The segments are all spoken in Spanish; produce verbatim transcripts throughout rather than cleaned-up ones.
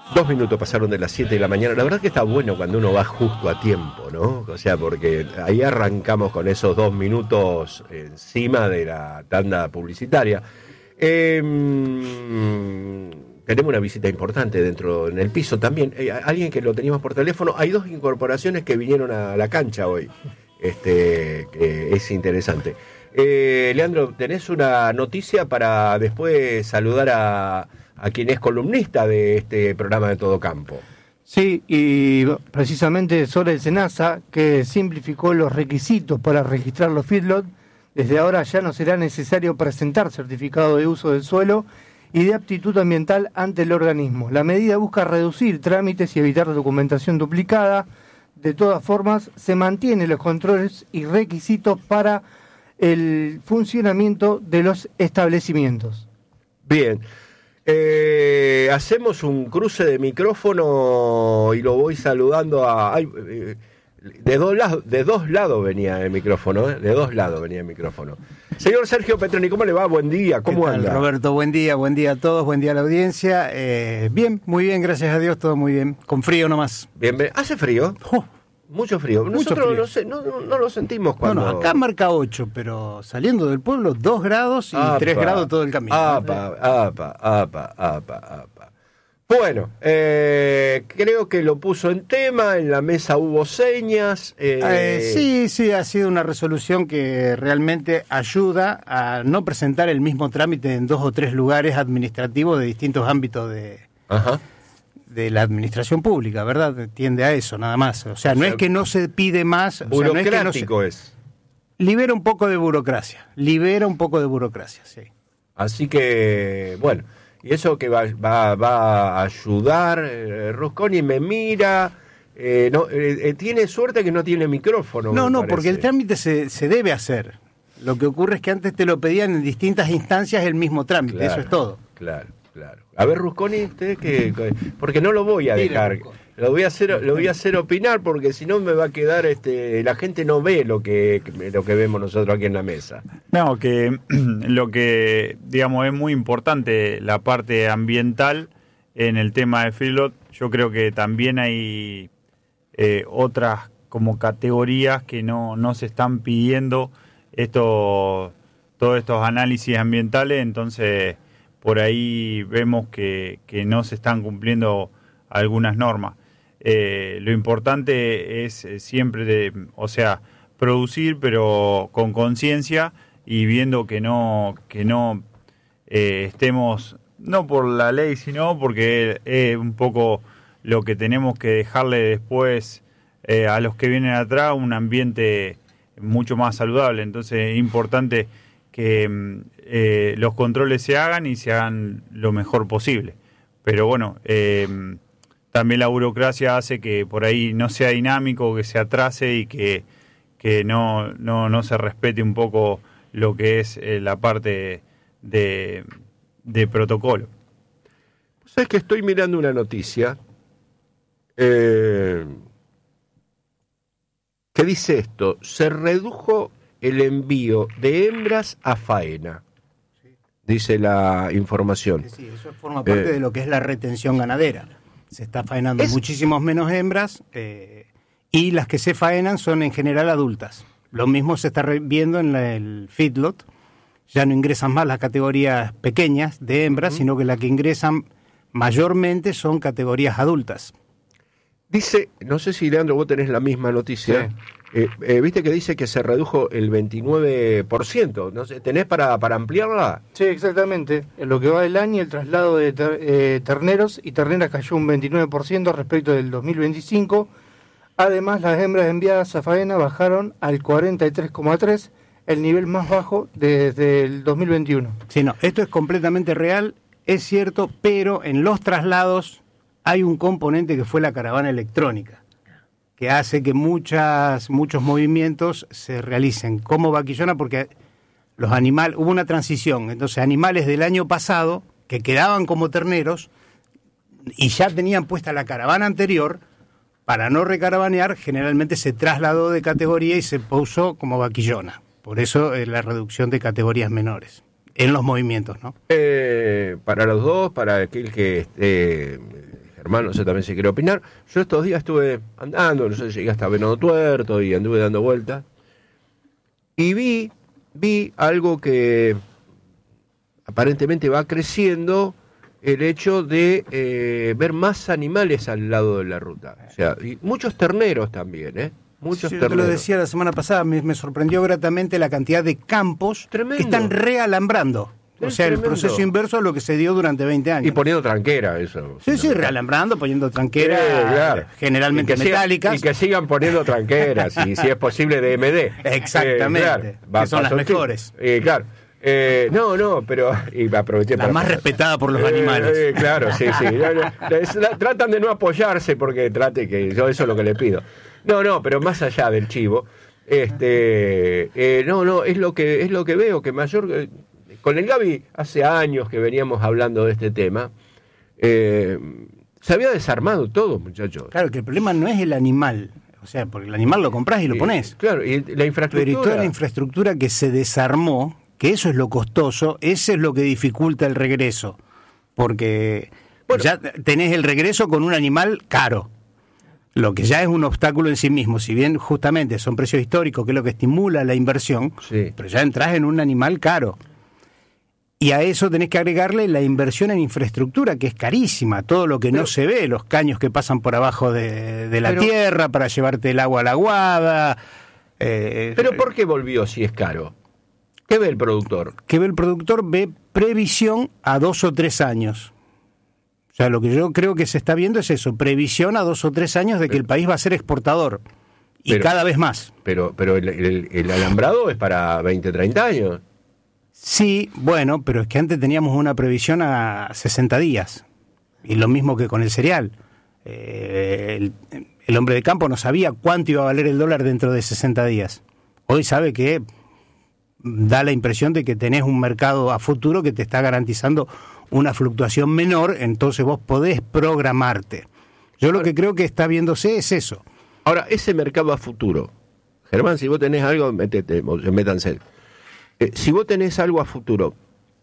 Dos minutos pasaron de las siete de la mañana. La verdad que está bueno cuando uno va justo a tiempo, ¿no? O sea, porque ahí arrancamos con esos dos minutos encima de la tanda publicitaria. Eh, tenemos una visita importante dentro, en el piso también. Eh, alguien que lo teníamos por teléfono. Hay dos incorporaciones que vinieron a la cancha hoy. Este, que es interesante. Eh, Leandro, ¿tenés una noticia para después saludar a... a quien es columnista de este programa de Todo Campo? Sí, y precisamente sobre el SENASA, que simplificó los requisitos para registrar los feedlots. Desde ahora ya no será necesario presentar certificado de uso del suelo y de aptitud ambiental ante el organismo. La medida busca reducir trámites y evitar documentación duplicada. De todas formas, se mantienen los controles y requisitos para el funcionamiento de los establecimientos. Bien. Eh, hacemos un cruce de micrófono y lo voy saludando a... Ay, eh, de dos lados, de dos lados venía el micrófono, ¿eh? De dos lados venía el micrófono. Señor Sergio Petroni, ¿cómo le va? Buen día, ¿cómo ¿Qué tal, anda? Roberto, buen día, buen día a todos, buen día a la audiencia. Eh, bien, muy bien, gracias a Dios, todo muy bien. Con frío nomás. Bien, bien. ¿Hace frío? Oh, Mucho frío. Mucho Nosotros frío. No, sé, no, no, no lo sentimos cuando... No, no, acá marca ocho, pero saliendo del pueblo dos grados y Apa, tres grados todo el camino. Apa, apa, apa, apa, apa. Bueno, eh, creo que lo puso en tema, en la mesa hubo señas. Eh... Eh, sí, sí, ha sido una resolución que realmente ayuda a no presentar el mismo trámite en dos o tres lugares administrativos de distintos ámbitos de... Ajá. de la administración pública, ¿verdad? Tiende a eso, nada más. O sea, O no sea, es que no se pide más... O sea, no es que no se... burocrático es. Libera un poco de burocracia, libera un poco de burocracia, sí. Así que, bueno, y eso que va, va, va a ayudar, eh, Rusconi me mira, eh, no, eh, eh, tiene suerte que no tiene micrófono. No, me no, parece. porque el trámite se, se debe hacer. Lo que ocurre es que antes te lo pedían en distintas instancias el mismo trámite, Claro, eso es todo. Claro, claro. A ver, Rusconi, usted que, porque no lo voy a dejar, lo voy a hacer, lo voy a hacer opinar porque si no me va a quedar, este, la gente no ve lo que, lo que vemos nosotros aquí en la mesa. No, que lo que, digamos, es muy importante la parte ambiental en el tema de feedlot. Yo creo que también hay eh, otras como categorías que no, no se están pidiendo esto, todos estos análisis ambientales, entonces por ahí vemos que, que no se están cumpliendo algunas normas. Eh, lo importante es siempre, de, o sea, producir, pero con conciencia y viendo que no, que no eh, estemos, no por la ley, sino porque es un poco lo que tenemos que dejarle después eh, a los que vienen atrás, un ambiente mucho más saludable. Entonces es importante que eh, los controles se hagan y se hagan lo mejor posible. Pero bueno, eh, también la burocracia hace que por ahí no sea dinámico, que se atrase y que, que no, no, no se respete un poco lo que es eh, la parte de, de protocolo. ¿Sabes que estoy mirando una noticia eh, que dice esto? Se redujo el envío de hembras a faena, dice la información. Sí, eso forma parte Eh, de lo que es la retención ganadera. Se está faenando es... muchísimos menos hembras eh, y las que se faenan son en general adultas. Lo mismo se está viendo en la, el feedlot. Ya no ingresan más las categorías pequeñas de hembras, uh-huh. sino que las que ingresan mayormente son categorías adultas. Dice, no sé si Leandro vos tenés la misma noticia, sí. eh, eh, viste que dice que se redujo el veintinueve por ciento, no sé, ¿tenés para, para ampliarla? Sí, exactamente. En lo que va del año, el traslado de ter, eh, terneros y terneras cayó un veintinueve por ciento respecto del dos mil veinticinco. Además, las hembras enviadas a faena bajaron al cuarenta y tres coma tres, el nivel más bajo desde el dos mil veintiuno. Sí, no, esto es completamente real, es cierto, pero en los traslados hay un componente que fue la caravana electrónica, que hace que muchas, muchos movimientos se realicen como vaquillona, porque los animales, hubo una transición, entonces animales del año pasado que quedaban como terneros y ya tenían puesta la caravana anterior, para no recaravanear, generalmente se trasladó de categoría y se puso como vaquillona. Por eso eh, la reducción de categorías menores en los movimientos, ¿no? Eh, para los dos, para aquel que esté Germán, no sé también si quiere opinar. Yo estos días estuve andando, no sé, llegué hasta Venado Tuerto y anduve dando vueltas. Y vi, vi algo que aparentemente va creciendo, el hecho de eh, ver más animales al lado de la ruta. O sea, y muchos terneros también, ¿eh? Muchos Sí, yo terneros. te lo decía la semana pasada, me, me sorprendió gratamente la cantidad de campos Tremendo. que están realambrando. O Es sea, tremendo. el proceso inverso a lo que se dio durante veinte años. Y poniendo tranquera, eso. Sí, sí, realambrando, poniendo tranqueras, Sí, claro. generalmente Y que sigan- metálicas. y que sigan poniendo tranqueras, y si es posible de M D. Exactamente, Eh, claro, que son las pasó- mejores. Eh, claro. Eh, no, no, pero y aproveché La para más respetada por los Eh, animales. eh, claro, sí, sí. No, no, es- la- tratan de no apoyarse porque trate que yo eso es lo que le pido. No, no, pero más allá del chivo, este, eh, no, no, es lo que es lo que veo que mayor eh, con el Gaby hace años que veníamos hablando de este tema. Eh, se había desarmado todo, muchachos. Claro, que el problema no es el animal. O sea, porque el animal lo compras y lo Y, pones. claro, y la Pero y infraestructura. toda la infraestructura que se desarmó, que eso es lo costoso, eso es lo que dificulta el regreso. Porque Bueno. ya tenés el regreso con un animal caro. Lo que ya es un obstáculo en sí mismo, si bien justamente son precios históricos, que es lo que estimula la inversión, Sí. pero ya entras en un animal caro. Y a eso tenés que agregarle la inversión en infraestructura, que es carísima, todo lo que Pero- no se ve, los caños que pasan por abajo de, de la Pero- tierra para llevarte el agua a la guada. eh, Pero ¿por qué volvió si es caro? ¿Qué ve el productor? que ve el productor ve previsión a dos o tres años. O sea, lo que yo creo que se está viendo es eso, previsión a dos o tres años de que el país va a ser exportador. Y Pero- cada vez más. Pero, pero el, el- el alambrado es para veinte, treinta años. Sí, bueno, pero es que antes teníamos una previsión a sesenta días. Y lo mismo que con el cereal. Eh, el, el hombre de campo no sabía cuánto iba a valer el dólar dentro de sesenta días. Hoy sabe que da la impresión de que tenés un mercado a futuro que te está garantizando una fluctuación menor, entonces vos podés programarte. Yo lo que creo que está viéndose es eso. Ahora, ese mercado a futuro. Germán, si vos tenés algo, métete, métanse. Eh, si vos tenés algo a futuro,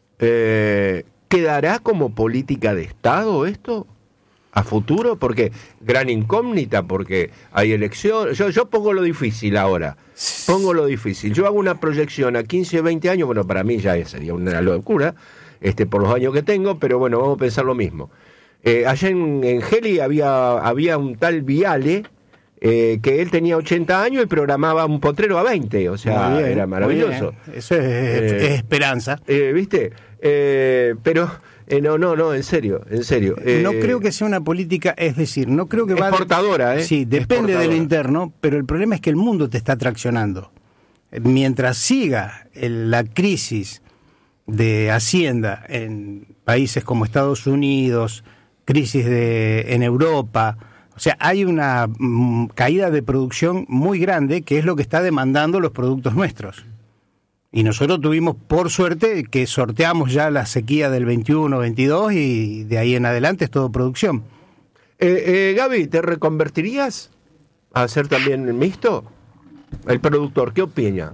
eh, ¿quedará como política de Estado esto? ¿A futuro? Porque gran incógnita, porque hay elecciones. Yo, yo pongo lo difícil ahora. Pongo lo difícil. Yo hago una proyección a quince, veinte años, bueno, para mí ya sería una locura, este, por los años que tengo, pero bueno, vamos a pensar lo mismo. Eh, allá en, en Geli había, había un tal Viale, eh, que él tenía ochenta años y programaba un potrero a veinte, o sea, Muy bien, era maravilloso. muy bien. Eso es, Eh, es esperanza. Eh, ¿Viste? Eh, pero, eh, no, no, no, en serio, en serio. Eh, No creo que sea una política, es decir, no creo que va... Exportadora, ¿eh? Sí, depende de lo Exportadora. interno, pero el problema es que el mundo te está traccionando. Mientras siga el- la crisis de Hacienda en países como Estados Unidos, crisis de, en Europa, o sea, hay una mm, caída de producción muy grande que es lo que está demandando los productos nuestros. Y nosotros tuvimos, por suerte, que sorteamos ya la sequía del veintiuno, veintidós y de ahí en adelante es todo producción. Eh, eh, Gaby, ¿te reconvertirías a ser también mixto? El productor, ¿qué opina?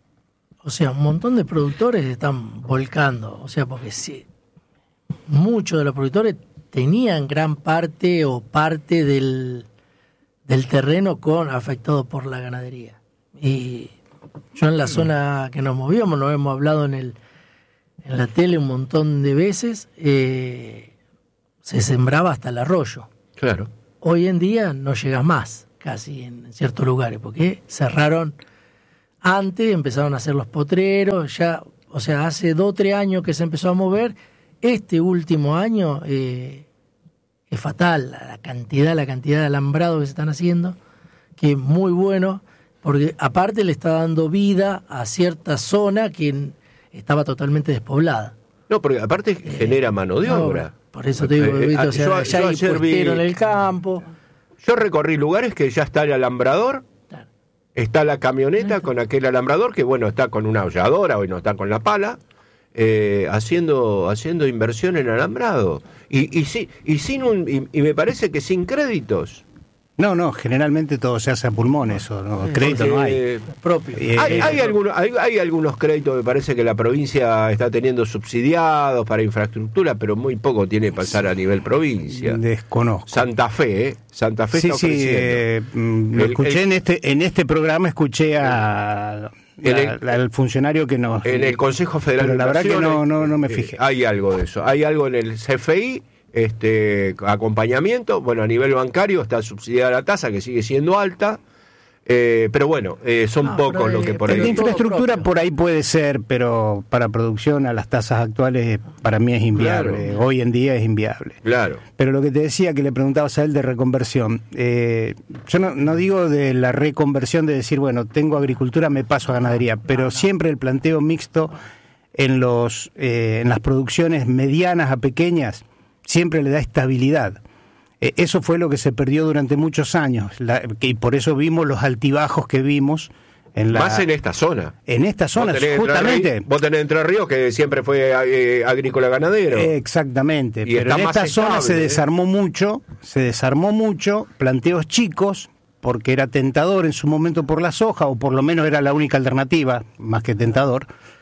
O sea, un montón de productores están volcando. O sea, porque sí, muchos de los productores tenían gran parte o parte del, del terreno con afectado por la ganadería. Y yo en la zona que nos movíamos, nos hemos hablado en el en la tele un montón de veces, eh, se sembraba hasta el arroyo. Claro. Hoy en día no llegas más, casi en ciertos lugares, porque cerraron antes, empezaron a hacer los potreros, ya, o sea, hace dos o tres años que se empezó a mover. Este último año eh, es fatal la, la cantidad, la cantidad de alambrado que se están haciendo, que es muy bueno, porque aparte le está dando vida a cierta zona que n- estaba totalmente despoblada. No, porque aparte genera mano de No, obra. Por eso te digo, Eh, ¿viste? eh, O sea, yo- ya yo hay ayer vi- puestero en el campo. Yo recorrí lugares que ya está el alambrador, Claro. está la camioneta con aquel alambrador que, bueno, está con una holladora, hoy no está con la pala, eh, haciendo haciendo inversión en alambrado. Y, y, sí, y, sin un, y, y me parece que sin créditos. No, no, generalmente todo se hace a pulmón, eso, ¿no? Crédito no hay. Eh, propio. Eh, hay, eh, hay, algunos, hay, hay algunos créditos, me parece que la provincia está teniendo subsidiados para infraestructura, pero muy poco tiene que pasar a nivel provincia. Desconozco. Santa Fe, ¿eh? Santa Fe Sí, está sí, ofreciendo. eh, mm, lo El- escuché el- en este en este programa, escuché a En la- el- la- al funcionario que nos... En el Consejo Federal Pero de la verdad que Inversiones, no, no, no me eh, fijé. hay algo de eso. Hay algo en el C F I, este acompañamiento. Bueno, a nivel bancario está subsidiada la tasa, que sigue siendo alta. Eh, pero bueno, eh, son Ah, pocos pero, los que eh, por En pero ahí. infraestructura propio. por ahí puede ser, pero para producción a las tasas actuales para mí es inviable. Claro. Hoy en día es inviable. Claro. Pero lo que te decía, que le preguntabas a él de reconversión, eh, yo no, no digo de la reconversión de decir, bueno, tengo agricultura, me paso a ganadería, pero siempre el planteo mixto en, los, eh, en las producciones medianas a pequeñas siempre le da estabilidad. Eh, eso fue lo que se perdió durante muchos años, la, que, y por eso vimos los altibajos que vimos en la... Más en esta zona. En esta zona, Vos tenés Entre justamente. Ríos- vos tenés Entre Ríos, que siempre fue eh, agrícola ganadero. Exactamente, Y pero está en más esta zona estable, se ¿eh? desarmó mucho, se desarmó mucho, planteos chicos, porque era tentador en su momento por la soja, o por lo menos era la única alternativa, más que tentador,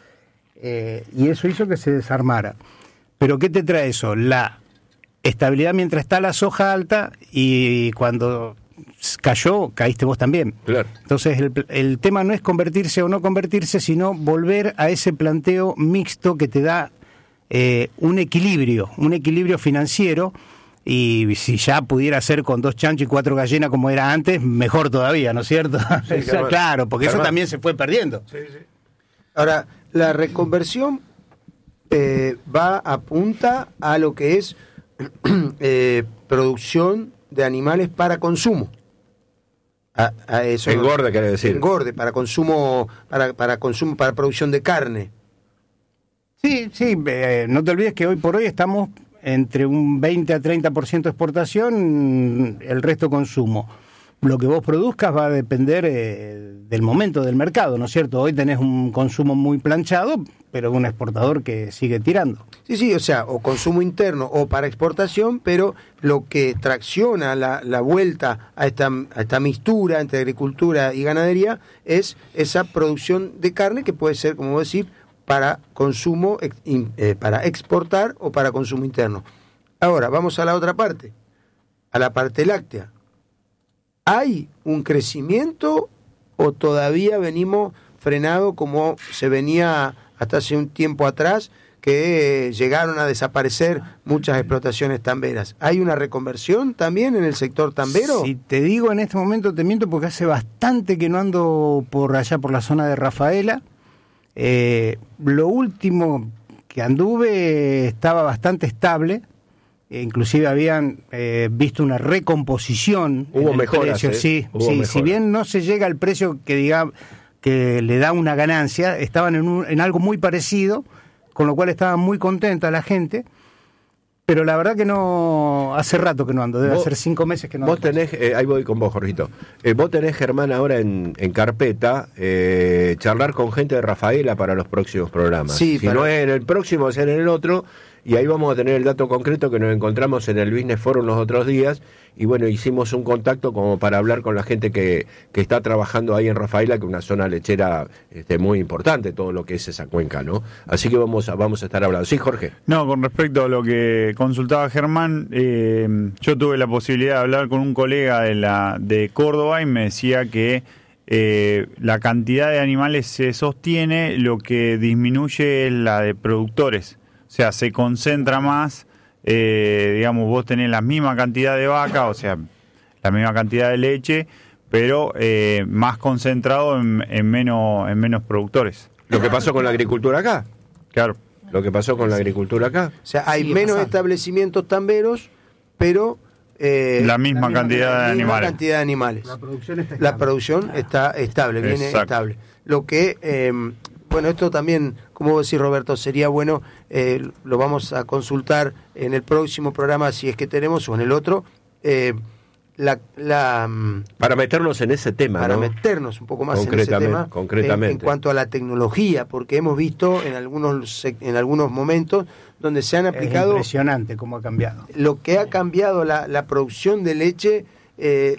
eh, y eso hizo que se desarmara. Pero ¿qué te trae eso? La estabilidad mientras está la soja alta, y cuando cayó, caíste vos también. Claro. Entonces el, el tema no es convertirse o no convertirse, sino volver a ese planteo mixto que te da eh, un equilibrio, un equilibrio financiero, y si ya pudiera ser con dos chanchos y cuatro gallinas como era antes, mejor todavía, ¿no es cierto? Sí, Germán. Claro, porque eso Germán. también se fue perdiendo. Ahora, la reconversión eh, va apunta a lo que es eh, producción de animales para consumo. A, a eso Engorde, quiere decir. Engorde, para consumo, para, para consumo, para producción de carne. Sí, sí, eh, no te olvides que hoy por hoy estamos entre un veinte a treinta por ciento exportación, el resto consumo. Lo que vos produzcas va a depender eh, del momento del mercado, ¿no es cierto? Hoy tenés un consumo muy planchado, pero un exportador que sigue tirando. Sí, sí, o sea, o consumo interno o para exportación, pero lo que tracciona la, la vuelta a esta, a esta mixtura entre agricultura y ganadería es esa producción de carne que puede ser, como vos decís, para consumo, ex- in- eh, para exportar o para consumo interno. Ahora, vamos a la otra parte, a la parte láctea. ¿Hay un crecimiento o todavía venimos frenado como se venía hasta hace un tiempo atrás, que eh, llegaron a desaparecer muchas explotaciones tamberas? ¿Hay una reconversión también en el sector tambero? Si te digo en este momento, te miento porque hace bastante que no ando por allá por la zona de Rafaela. Eh, lo último que anduve estaba bastante estable, e inclusive habían eh, visto una recomposición. Hubo en el mejoras, precio. ¿eh? Sí, Hubo sí, mejoras. si bien no se llega al precio que diga que le da una ganancia, estaban en, un- en algo muy parecido, con lo cual estaba muy contenta la gente. Pero la verdad que no, hace rato que no ando, debe Vos- hacer cinco meses que no Vos ando. tenés, eh, ahí voy con vos, Jorgito. Eh, vos tenés, Germán, ahora en, en carpeta, eh, charlar con gente de Rafaela para los próximos programas. Sí, si para- no es en el próximo, es en el otro. Y ahí vamos a tener el dato concreto que nos encontramos en el Business Forum los otros días. Y bueno, hicimos un contacto como para hablar con la gente que, que está trabajando ahí en Rafaela, que es una zona lechera este, muy importante, todo lo que es esa cuenca, ¿no? Así que vamos a, vamos a estar hablando. Sí, Jorge. No, con respecto a lo que consultaba Germán, eh, yo tuve la posibilidad de hablar con un colega de la de Córdoba y me decía que eh, la cantidad de animales se sostiene, lo que disminuye es la de productores. O sea, se concentra más, eh, digamos, vos tenés la misma cantidad de vaca, o sea, la misma cantidad de leche, pero eh, más concentrado en, en menos en menos productores. Lo que pasó con la agricultura acá. Claro. Lo que pasó con la agricultura acá. O sea, hay Sigue menos pasando. establecimientos tamberos, pero eh, La misma cantidad de la misma animales. cantidad de animales. La producción está La estable. producción está estable, viene Exacto. estable. Lo que, eh, bueno, esto también, como vos decís, Roberto, sería bueno, eh, lo vamos a consultar en el próximo programa, si es que tenemos, o en el otro, eh, la, la, mm, Para meternos en ese tema, para ¿no? meternos un poco más en ese Concretamente, tema, concretamente. En, en cuanto a la tecnología, porque hemos visto en algunos, sec- en algunos momentos donde se han Es aplicado impresionante cómo ha cambiado. lo que ha cambiado la, la producción de leche, eh,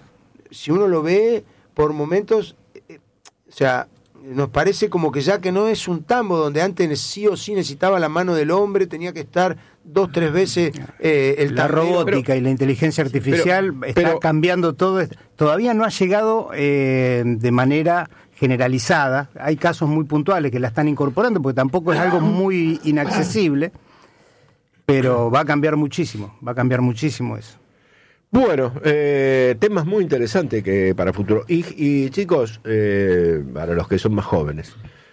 si uno lo ve por momentos, eh, o sea, nos parece como que ya que no es un tambo donde antes sí o sí necesitaba la mano del hombre, tenía que estar dos, tres veces eh, el La tambero. robótica Pero, y la inteligencia artificial pero, está pero, cambiando todo. Todavía no ha llegado eh, de manera generalizada. Hay casos muy puntuales que la están incorporando, porque tampoco es algo muy inaccesible, pero va a cambiar muchísimo, va a cambiar muchísimo eso. Bueno, eh, temas muy interesantes que para el futuro. Y, y chicos, eh, para los que son más jóvenes,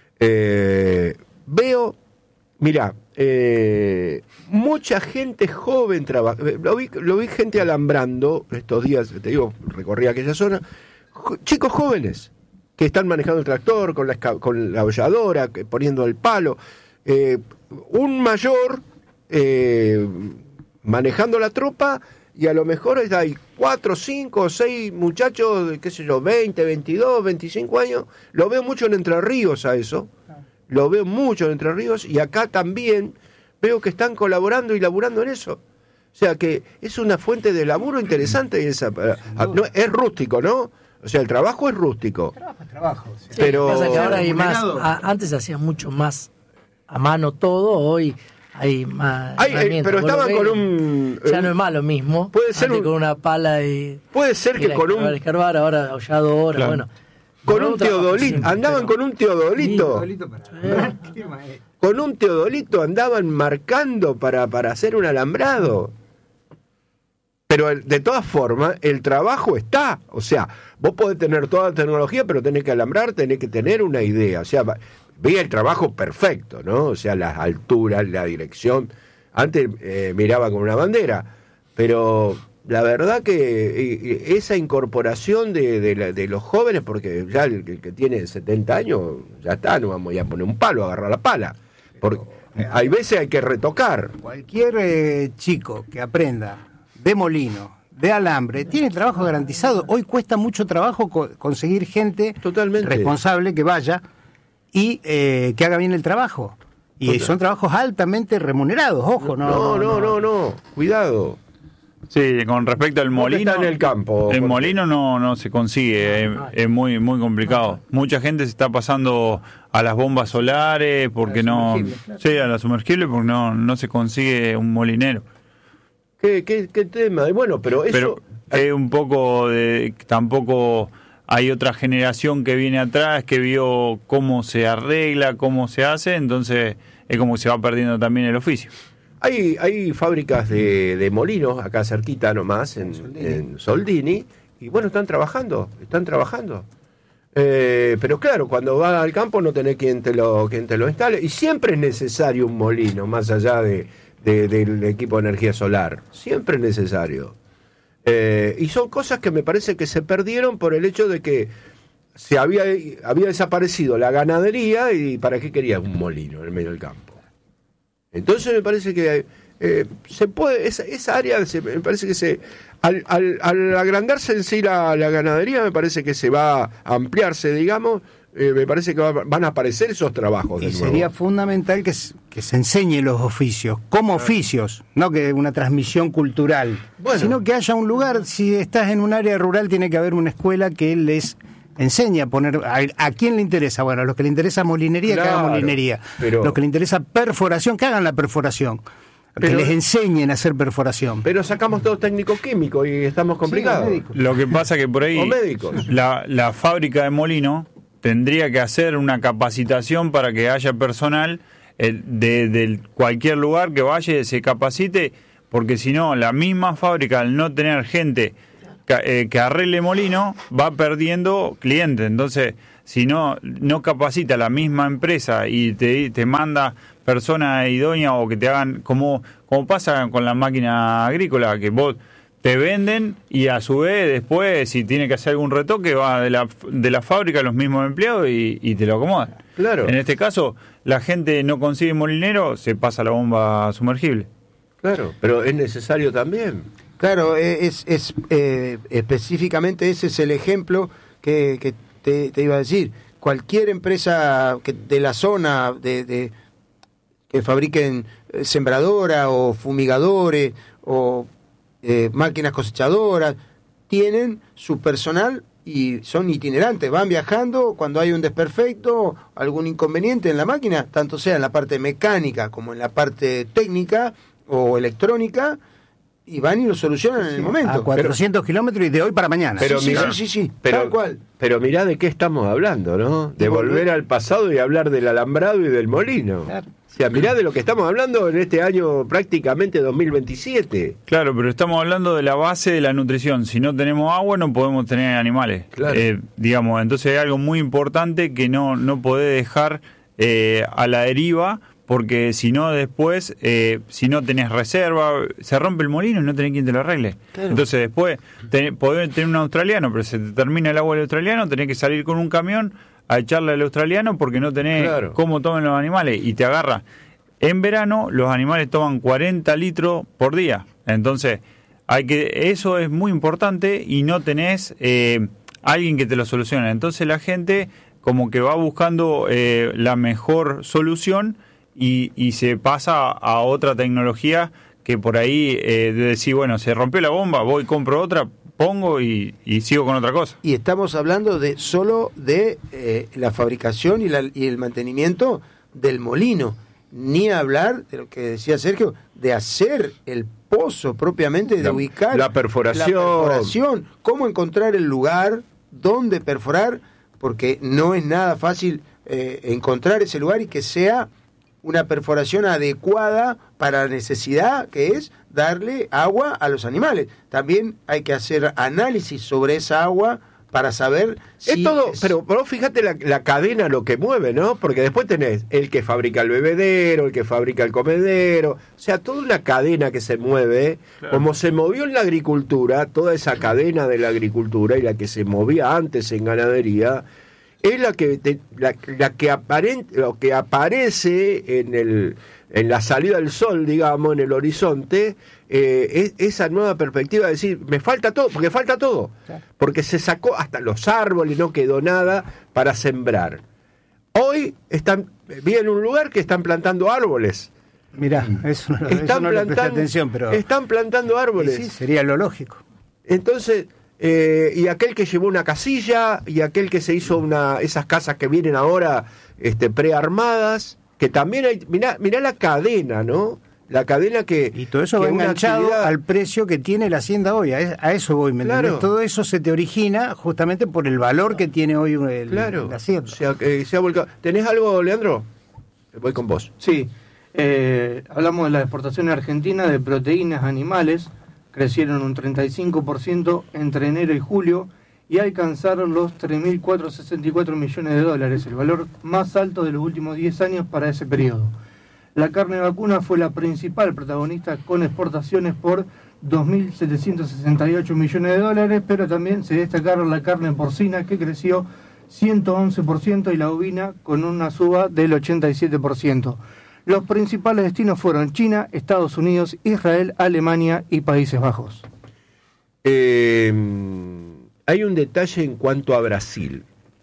eh, veo, mirá, eh, mucha gente joven trabaja. Lo vi, lo vi gente alambrando estos días, te digo, recorrí aquella zona. Jo, chicos jóvenes que están manejando el tractor con la, con la holladora, que, poniendo el palo. Eh, un mayor eh, manejando la tropa. Y a lo mejor hay cuatro, cinco, seis muchachos de, qué sé yo, veinte, veintidós, veinticinco años. Lo veo mucho en Entre Ríos a eso. Lo veo mucho en Entre Ríos. Y acá también veo que están colaborando y laburando en eso. O sea que es una fuente de laburo interesante. Esa, no, es rústico, ¿no? O sea, el trabajo es rústico. El trabajo es trabajo. Sí. Pero pasa que ahora hay más. A, antes se hacía mucho más a mano todo. Hoy hay más hay, pero estaban con un ya no es más lo mismo, puede ser un, con una pala y puede ser que con un escarbar, ahora aulladora, claro. Bueno, con un teodolito andaban pero, con un teodolito sí. Con un teodolito andaban marcando para para hacer un alambrado. Pero el, de todas formas el trabajo está, o sea, vos podés tener toda la tecnología, pero tenés que alambrar, tenés que tener una idea, o sea, veía el trabajo perfecto, ¿no? O sea, las alturas, la dirección. Antes eh, miraba con una bandera, pero la verdad que eh, esa incorporación de, de, la, de los jóvenes, porque ya el, el que tiene setenta años, ya está, no vamos a ir a poner un palo, a agarrar la pala. Porque hay veces hay que retocar. Cualquier eh, chico que aprenda de molino, de alambre, tiene trabajo garantizado. Hoy cuesta mucho trabajo co- conseguir gente Totalmente responsable que vaya y eh, que haga bien el trabajo. Y Total. Son trabajos altamente remunerados, ojo, no. No, no, no, no, no. Cuidado. Sí, con respecto al molino. Está en el campo. El molino no, no se consigue, no, no, es, es muy, muy complicado. Mucha gente se está pasando a las bombas solares porque no. Claro. Sí, a la sumergible porque no, no se consigue un molinero. ¿Qué, qué, qué tema? Bueno, pero eso. Pero es un poco de. Tampoco. Hay otra generación que viene atrás que vio cómo se arregla, cómo se hace, entonces es como que se va perdiendo también el oficio. Hay, hay fábricas de, de molinos acá cerquita nomás, en Soldini. en Soldini, y bueno, están trabajando, están trabajando. Eh, pero claro, cuando vas al campo no tenés quien te lo, quien te lo instale, y siempre es necesario un molino, más allá de, de, del equipo de energía solar, siempre es necesario. Eh, y son cosas que me parece que se perdieron por el hecho de que se había, había desaparecido la ganadería y ¿para qué querías un molino en el medio del campo? Entonces me parece que eh, se puede, esa, esa área se, me parece que se al, al, al agrandarse en sí la, la ganadería me parece que se va a ampliarse, digamos. Eh, me parece que va, van a aparecer esos trabajos de y nuevo. Sería fundamental que, que se enseñe los oficios, como oficios, no que una transmisión cultural, bueno. Sino que haya un lugar, si estás en un área rural tiene que haber una escuela que les enseñe a poner, a, a quién le interesa, bueno, a los que le interesa molinería, claro, que hagan molinería, pero, los que le interesa perforación, que hagan la perforación. Pero, que les enseñen a hacer perforación. Pero sacamos todos técnicos químicos y estamos complicados. Sí, lo que pasa que por ahí o médicos. La, la fábrica de molino tendría que hacer una capacitación para que haya personal eh, de, de cualquier lugar que vaya y se capacite, porque si no, la misma fábrica, al no tener gente que, eh, que arregle molino, va perdiendo clientes. Entonces, si no, no capacita la misma empresa y te, te manda personas idóneas o que te hagan, como, como pasa con la máquina agrícola, que vos te venden y a su vez después si tiene que hacer algún retoque va de la, de la fábrica los mismos empleados y, y te lo acomodan. Claro. En este caso la gente no consigue molinero, se pasa la bomba sumergible. Claro, pero es necesario también. Claro, es, es eh, específicamente ese es el ejemplo que, que te, te iba a decir. Cualquier empresa que de la zona de, de que fabriquen sembradoras o fumigadores o Eh, máquinas cosechadoras, tienen su personal y son itinerantes, van viajando cuando hay un desperfecto, algún inconveniente en la máquina, tanto sea en la parte mecánica como en la parte técnica o electrónica, y van y lo solucionan en el momento. A cuatrocientos pero, kilómetros y de hoy para mañana. Pero sí, mirá, sí, sí, sí, pero, tal cual. Pero mirá de qué estamos hablando, ¿no? De volver, volver al pasado y hablar del alambrado y del molino. Claro. O sea, mirá de lo que estamos hablando en este año prácticamente dos mil veintisiete. Claro, pero estamos hablando de la base de la nutrición. Si no tenemos agua, no podemos tener animales. Claro. Eh, digamos, entonces hay algo muy importante que no, no podés dejar eh, a la deriva, porque si no después, eh, si no tenés reserva, se rompe el molino y no tenés quien te lo arregle. Claro. Entonces después ten, podés tener un australiano, pero se te termina el agua del australiano, tenés que salir con un camión a echarle al australiano porque no tenés claro. cómo toman los animales y te agarra. En verano los animales toman cuarenta litros por día, entonces hay que eso es muy importante y no tenés eh, alguien que te lo solucione. Entonces la gente como que va buscando eh, la mejor solución y, y se pasa a otra tecnología que por ahí eh, de decir, bueno, se rompió la bomba, voy, compro otra, pongo y, y sigo con otra cosa. Y estamos hablando de solo de eh, la fabricación y, la, y el mantenimiento del molino, ni hablar de lo que decía Sergio, de hacer el pozo propiamente, de la, ubicar la perforación. la perforación, cómo encontrar el lugar, dónde perforar, porque no es nada fácil eh, encontrar ese lugar y que sea una perforación adecuada para la necesidad que es darle agua a los animales. También hay que hacer análisis sobre esa agua para saber si... Es todo, es... pero, pero fíjate la, la cadena lo que mueve, ¿no? Porque después tenés el que fabrica el bebedero, el que fabrica el comedero, o sea, toda una cadena que se mueve, claro. Como se movió en la agricultura, toda esa cadena de la agricultura y la que se movía antes en ganadería, es la que te, la, la que aparente, lo que aparece en el en la salida del sol, digamos, en el horizonte, eh, es, esa nueva perspectiva de decir, me falta todo, porque falta todo, porque se sacó hasta los árboles, no quedó nada para sembrar. Hoy están, vi en un lugar que están plantando árboles. Mirá, eso no, están eso no plantando, le presté atención, pero... Están plantando árboles. Sí, sería lo lógico. Entonces... Eh, y aquel que llevó una casilla y aquel que se hizo una esas casas que vienen ahora este prearmadas, que también hay, mirá, mirá la cadena, ¿no? La cadena que... Y todo eso va enganchado actividad... al precio que tiene la hacienda hoy, a, a eso voy, ¿me claro. entendés? Todo eso se te origina justamente por el valor que tiene hoy el, claro. la hacienda. O sea, que se ha volcado. ¿Tenés algo, Leandro? Voy con vos. Sí, eh, hablamos de la exportación argentina de proteínas animales, crecieron un treinta y cinco por ciento entre enero y julio y alcanzaron los tres mil cuatrocientos sesenta y cuatro millones de dólares, el valor más alto de los últimos diez años para ese periodo. La carne vacuna fue la principal protagonista con exportaciones por dos mil setecientos sesenta y ocho millones de dólares, pero también se destacaron la carne porcina que creció ciento once por ciento y la ovina con una suba del ochenta y siete por ciento. Los principales destinos fueron China, Estados Unidos, Israel, Alemania y Países Bajos. Eh, hay un detalle en cuanto a Brasil.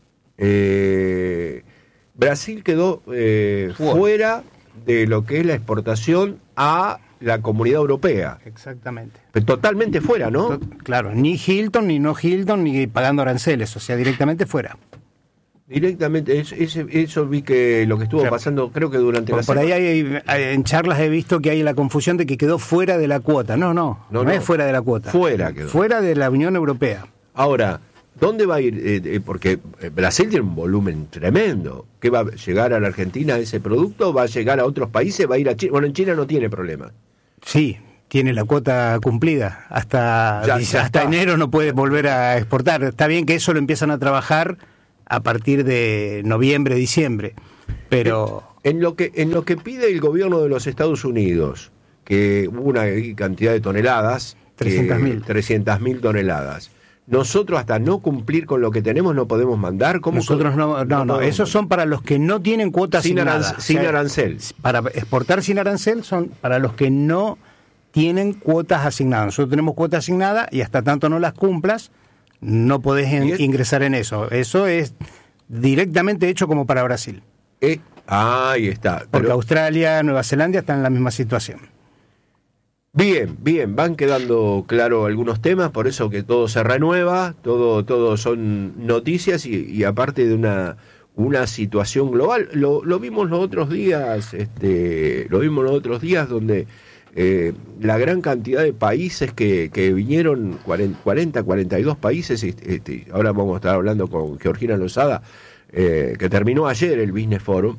Eh, Brasil quedó eh, fuera de lo que es la exportación a la Comunidad Europea. Exactamente. Pero totalmente fuera, ¿no? Claro, ni Hilton, ni no Hilton, ni pagando aranceles, o sea, directamente fuera. Directamente, eso, eso, eso vi que lo que estuvo claro. pasando, creo que durante por, la Por ahí hay, hay, en charlas he visto que hay la confusión de que quedó fuera de la cuota. No, no, no, no, no es fuera de la cuota. Fuera quedó. Fuera de la Unión Europea. Ahora, ¿dónde va a ir? Eh, eh, porque Brasil tiene un volumen tremendo. ¿Qué va a llegar a la Argentina ese producto? ¿Va a llegar a otros países? ¿Va a ir a China? Bueno, en China no tiene problema. Sí, tiene la cuota cumplida. Hasta, ya, ya hasta enero no puede volver a exportar. Está bien que eso lo empiezan a trabajar a partir de noviembre, diciembre, pero... En, en, lo que, en lo que pide el gobierno de los Estados Unidos, que hubo una cantidad de toneladas... trescientas mil toneladas. Nosotros hasta no cumplir con lo que tenemos no podemos mandar. ¿Cómo Nosotros no, no, no, no esos son para los que no tienen cuota sin asignada. Arancel, sin o sea, arancel. Para exportar sin arancel son para los que no tienen cuotas asignadas. Nosotros tenemos cuota asignada y hasta tanto no las cumplas, no podés en, es, ingresar en eso. Eso es directamente hecho como para Brasil. Eh, ahí está. Porque pero, Australia, Nueva Zelanda están en la misma situación. Bien, bien, van quedando claro algunos temas, por eso que todo se renueva, todo, todo son noticias y, y aparte de una, una situación global. Lo, lo vimos los otros días, este, lo vimos los otros días donde eh, la gran cantidad de países que, que vinieron, cuarenta, cuarenta y dos países, este, ahora vamos a estar hablando con Georgina Lozada, eh, que terminó ayer el Business Forum.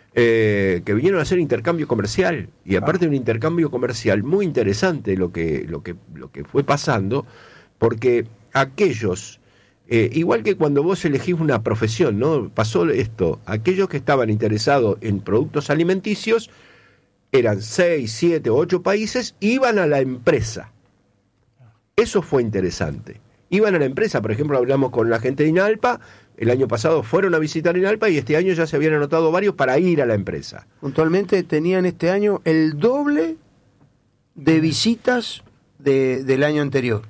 Eh, que vinieron a hacer intercambio comercial y aparte de un intercambio comercial muy interesante lo que, lo que, lo que fue pasando, porque aquellos, eh, igual que cuando vos elegís una profesión, ¿no? Pasó esto, aquellos que estaban interesados en productos alimenticios, eran seis, siete, ocho países, iban a la empresa. Eso fue interesante. Iban a la empresa, por ejemplo, hablamos con la gente de INALPA. El año pasado fueron a visitar INALPA y este año ya se habían anotado varios para ir a la empresa. Puntualmente tenían este año el doble de visitas de, del año anterior.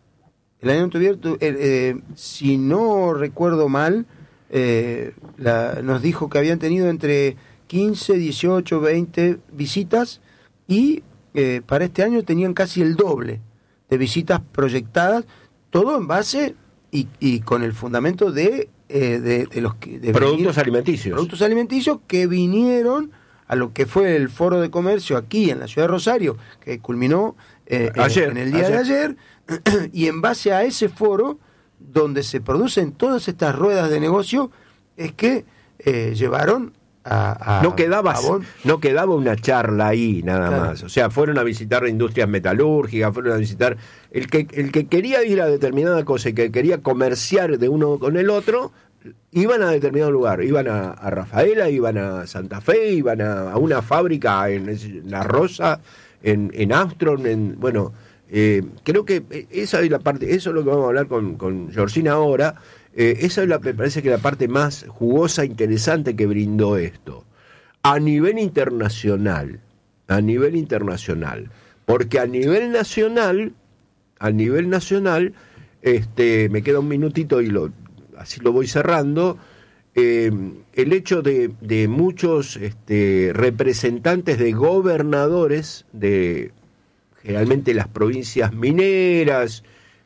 El año anterior, eh, eh, si no recuerdo mal, eh, la, nos dijo que habían tenido entre quince, dieciocho, veinte visitas y eh, para este año tenían casi el doble de visitas proyectadas, todo en base y, y con el fundamento de... Eh, de, de los de productos venir, alimenticios productos alimenticios que vinieron a lo que fue el foro de comercio aquí en la ciudad de Rosario, que culminó eh, ayer, en el día ayer. de ayer, y en base a ese foro donde se producen todas estas ruedas de negocio es que eh, llevaron a, a no quedaba a Bon. no quedaba una charla ahí nada Claro. más, o sea, fueron a visitar industrias metalúrgicas, fueron a visitar el que el que quería ir a determinada cosa y que quería comerciar de uno con el otro, iban a determinado lugar, iban a, a Rafaela, iban a Santa Fe, iban a, a una fábrica en, en La Rosa, en, en Armstrong, en bueno, eh, creo que esa es la parte, eso es lo que vamos a hablar con, con Georgina ahora. Eh, esa es la, me parece que la parte más jugosa, interesante que brindó esto. A nivel internacional, a nivel internacional, porque a nivel nacional, a nivel nacional, este, me queda un minutito y lo, así lo voy cerrando, eh, el hecho de, de muchos este, representantes de gobernadores de generalmente las provincias mineras,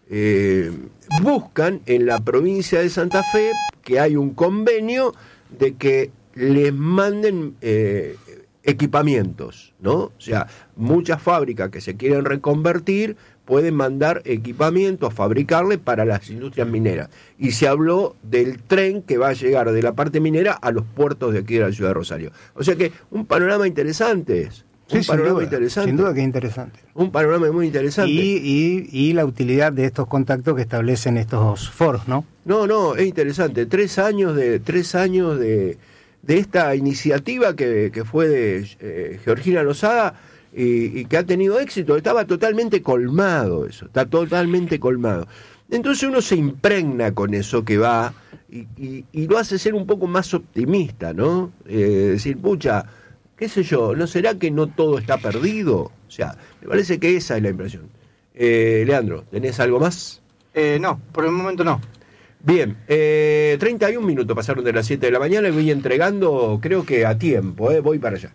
Eh, buscan en la provincia de Santa Fe que hay un convenio de que les manden eh, equipamientos, ¿no? O sea, muchas fábricas que se quieren reconvertir pueden mandar equipamiento a fabricarle para las industrias mineras. Y se habló del tren que va a llegar de la parte minera a los puertos de aquí de la ciudad de Rosario. O sea que un panorama interesante es. Un Sí, panorama sin duda, interesante. sin duda que es interesante. Un panorama muy interesante. Y, y, y la utilidad de estos contactos que establecen estos foros, ¿no? No, no, es interesante. Tres años de, tres años de, de esta iniciativa que, que fue de eh, Georgina Lozada y, y que ha tenido éxito. Estaba totalmente colmado eso, está totalmente colmado. Entonces uno se impregna con eso que va y, y, y lo hace ser un poco más optimista, ¿no? Eh, decir, pucha, qué sé yo, ¿no será que no todo está perdido? O sea, me parece que esa es la impresión. Eh, Leandro, ¿tenés algo más? Eh, no, por el momento no. Bien, eh, treinta y un minutos pasaron de las siete de la mañana y voy entregando, creo que a tiempo, eh, voy para allá.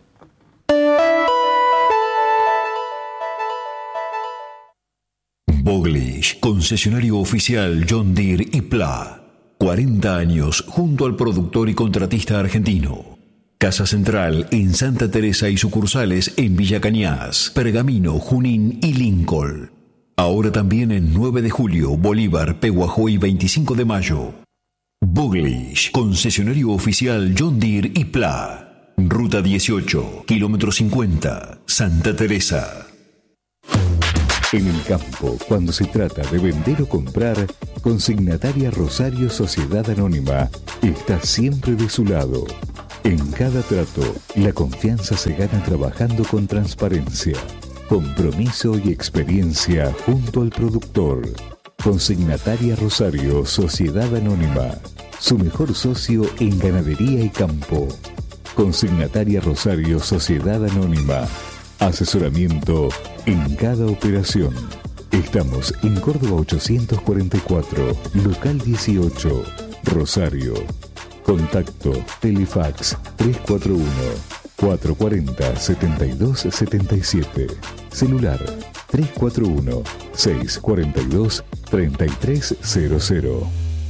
Boglish, concesionario oficial John Deere y Pla. cuarenta años junto al productor y contratista argentino. Casa Central en Santa Teresa y sucursales en Villa Cañas, Pergamino, Junín y Lincoln. Ahora también en nueve de julio, Bolívar, Peguajó y veinticinco de mayo. Boglish, concesionario oficial John Deere y Pla. Ruta dieciocho, kilómetro cincuenta, Santa Teresa. En el campo, cuando se trata de vender o comprar, Consignataria Rosario Sociedad Anónima está siempre de su lado. En cada trato, la confianza se gana trabajando con transparencia, compromiso y experiencia junto al productor. Consignataria Rosario Sociedad Anónima, su mejor socio en ganadería y campo. Consignataria Rosario Sociedad Anónima, asesoramiento en cada operación. Estamos en Córdoba ochocientos cuarenta y cuatro, local dieciocho, Rosario. Contacto Telefax tres cuatro uno, cuatro cuatro cero, siete dos siete siete. Celular tres cuatro uno, seis cuatro dos, tres tres cero cero.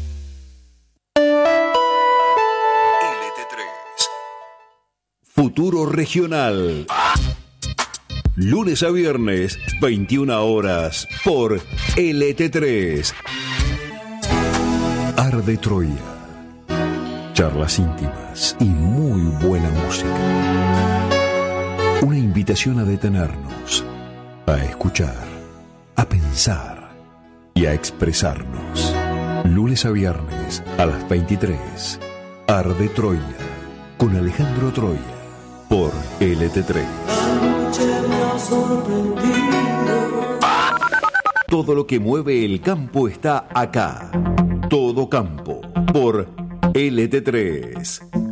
L T tres. Futuro Regional. Lunes a viernes, veintiuna horas, por L T tres. Arde Troya. Charlas íntimas y muy buena música. Una invitación a detenernos, a escuchar, a pensar y a expresarnos. Lunes a viernes a las veintitrés. Arde Troya, con Alejandro Troya, por L T tres. Todo lo que mueve el campo está acá. Todo Campo, por L T tres.